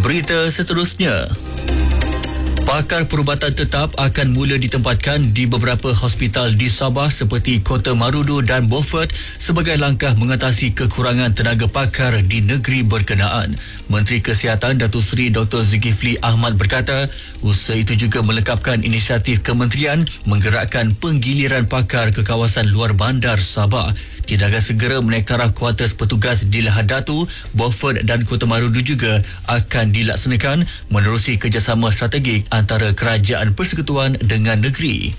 Berita seterusnya. Pakar perubatan tetap akan mula ditempatkan di beberapa hospital di Sabah seperti Kota Marudu dan Beaufort sebagai langkah mengatasi kekurangan tenaga pakar di negeri berkenaan. Menteri Kesihatan Datuk Seri Dr. Zulkifli Ahmad berkata, usaha itu juga melengkapkan inisiatif kementerian menggerakkan penggiliran pakar ke kawasan luar bandar Sabah. Tindakan segera menaik taraf kuartus petugas di Lahad Datu, Beaufort dan Kota Marudu juga akan dilaksanakan menerusi kerjasama strategik antara kerajaan persekutuan dengan negeri.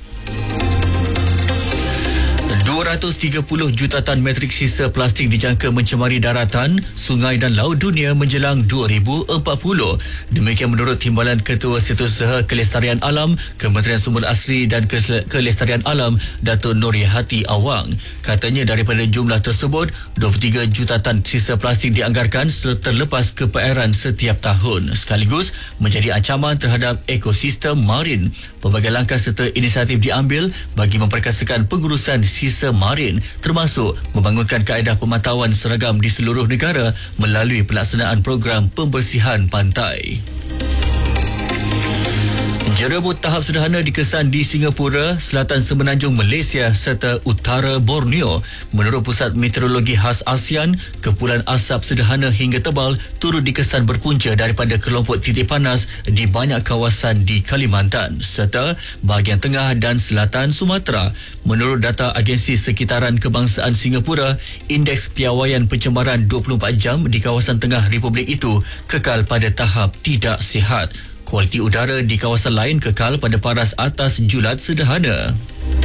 230 juta tan metrik sisa plastik dijangka mencemari daratan, sungai dan laut dunia menjelang 2040. Demikian menurut Timbalan Ketua Setiausaha Kelestarian Alam, Kementerian Sumber Asli dan Kelestarian Alam, Datuk Nurhayati Awang. Katanya daripada jumlah tersebut, 23 juta tan sisa plastik dianggarkan terlepas ke perairan setiap tahun, sekaligus menjadi ancaman terhadap ekosistem marin. Pelbagai langkah serta inisiatif diambil bagi memperkasakan pengurusan sisa marin, termasuk membangunkan kaedah pemantauan seragam di seluruh negara melalui pelaksanaan program pembersihan pantai. Jerebut tahap sederhana dikesan di Singapura, Selatan Semenanjung Malaysia serta Utara Borneo. Menurut Pusat Meteorologi Khas ASEAN, kepulan asap sederhana hingga tebal turut dikesan berpunca daripada kelompok titik panas di banyak kawasan di Kalimantan serta bahagian tengah dan selatan Sumatera. Menurut data Agensi Sekitaran Kebangsaan Singapura, indeks piawaian pencemaran 24 jam di kawasan tengah Republik itu kekal pada tahap tidak sihat. Kualiti udara di kawasan lain kekal pada paras atas julat sederhana.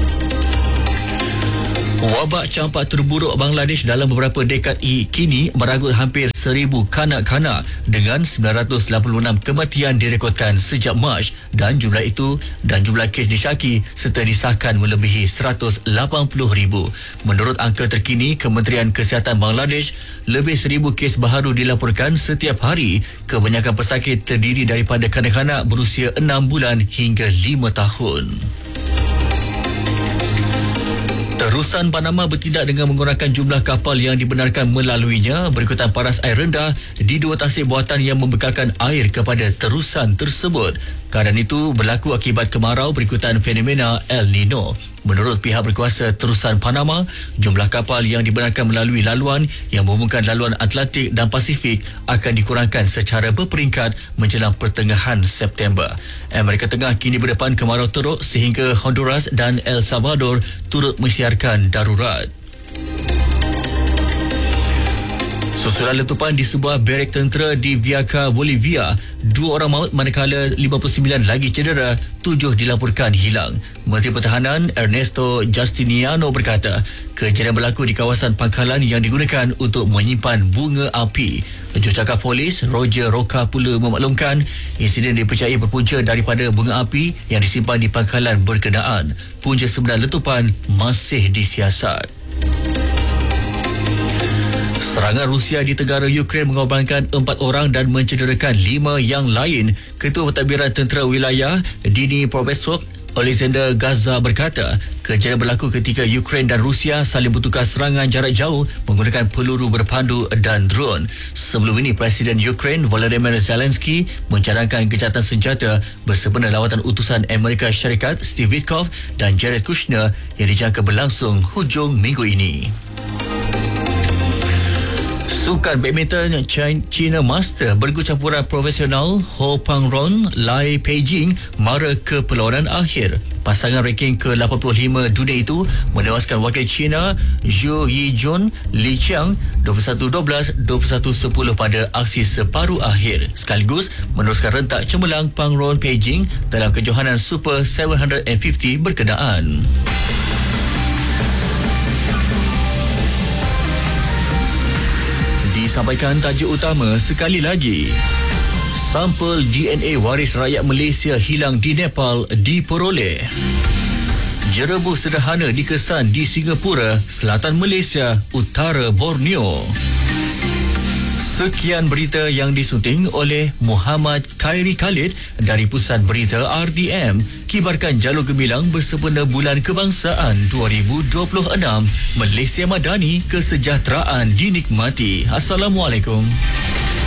Wabak campak terburuk Bangladesh dalam beberapa dekad kini meragut hampir 1,000 kanak-kanak dengan 986 kematian direkodkan sejak Mac dan jumlah kes disyaki serta disahkan melebihi 180,000. Menurut angka terkini Kementerian Kesihatan Bangladesh, lebih 1,000 kes baharu dilaporkan setiap hari. Kebanyakan pesakit terdiri daripada kanak-kanak berusia 6 bulan hingga 5 tahun. Terusan Panama bertindak dengan mengurangkan jumlah kapal yang dibenarkan melaluinya berikutan paras air rendah di dua tasik buatan yang membekalkan air kepada terusan tersebut. Keadaan itu berlaku akibat kemarau berikutan fenomena El Nino. Menurut pihak berkuasa terusan Panama, jumlah kapal yang dibenarkan melalui laluan yang menghubungkan laluan Atlantik dan Pasifik akan dikurangkan secara berperingkat menjelang pertengahan September. Amerika Tengah kini berdepan kemarau teruk sehingga Honduras dan El Salvador turut mensiarkan darurat. Susulan letupan di sebuah barek tentera di Vieca, Bolivia, 2 orang maut manakala 59 lagi cedera, 7 dilaporkan hilang. Menteri Pertahanan Ernesto Justiniano berkata, kejadian berlaku di kawasan pangkalan yang digunakan untuk menyimpan bunga api. Jurucakap Polis Roger Roca pula memaklumkan insiden dipercayai berpunca daripada bunga api yang disimpan di pangkalan berkenaan. Punca sebenar letupan masih disiasat. Serangan Rusia di tenggara Ukraine mengorbankan 4 orang dan mencederakan 5 yang lain. Ketua Pentadbiran Tentera Wilayah Dini Profesor Alexander Gaza berkata, kejadian berlaku ketika Ukraine dan Rusia saling bertukar serangan jarak jauh menggunakan peluru berpandu dan drone. Sebelum ini, Presiden Ukraine Volodymyr Zelensky mencadangkan gencatan senjata bersempena lawatan utusan Amerika Syarikat Steve Witkoff dan Jared Kushner yang dijangka berlangsung hujung minggu ini. Sukan badminton China Master bergu campuran profesional Ho Pangron Lai Peijing mara ke perlawanan akhir. Pasangan ranking ke-85 dunia itu menewaskan wakil China Zhou Yijun Li Qiang 21-12, 21-10 pada aksi separuh akhir, sekaligus meneruskan rentak cemerlang Pangron Peijing dalam kejohanan Super 750 berkenaan. Disampaikan tajuk utama sekali lagi. Sampel DNA waris rakyat Malaysia hilang di Nepal diperoleh. Jerebus sederhana dikesan di Singapura, Selatan Malaysia, Utara Borneo. Sekian berita yang disunting oleh Muhammad Khairi Khalid dari Pusat Berita RTM. Kibarkan jalur gemilang bersempena Bulan Kebangsaan 2026. Malaysia Madani, kesejahteraan dinikmati. Assalamualaikum.